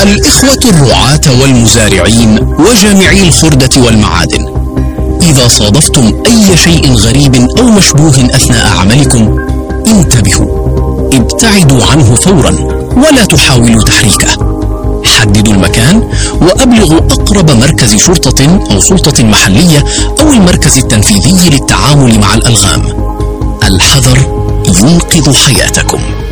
الإخوة الرعاة والمزارعين وجامعي الخردة والمعادن، إذا صادفتم أي شيء غريب أو مشبوه أثناء عملكم انتبهوا، ابتعدوا عنه فورا ولا تحاولوا تحريكه. حددوا المكان وأبلغوا أقرب مركز شرطة أو سلطة محلية أو المركز التنفيذي للتعامل مع الألغام. الحذر ينقذ حياتكم.